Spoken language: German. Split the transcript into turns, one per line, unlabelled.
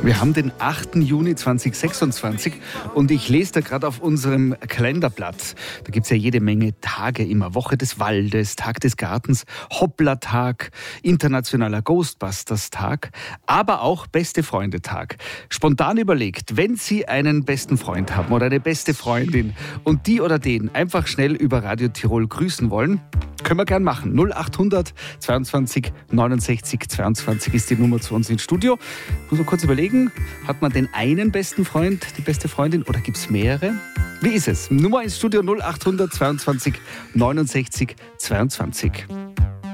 Wir haben den 8. Juni 2026 und ich lese da gerade auf unserem Kalenderblatt. Da gibt es ja jede Menge Tage immer. Woche des Waldes, Tag des Gartens, Hoppla-Tag, Internationaler Ghostbusters-Tag, aber auch Beste-Freunde-Tag. Spontan überlegt, wenn Sie einen besten Freund haben oder eine beste Freundin und die oder den einfach schnell über Radio Tirol grüßen wollen, können wir gern machen. 0800 22 69 22 ist die Nummer zu uns ins Studio. Muss man kurz überlegen, hat man den einen besten Freund, die beste Freundin oder gibt es mehrere? Wie ist es? Nummer ins Studio 0800 22 69 22.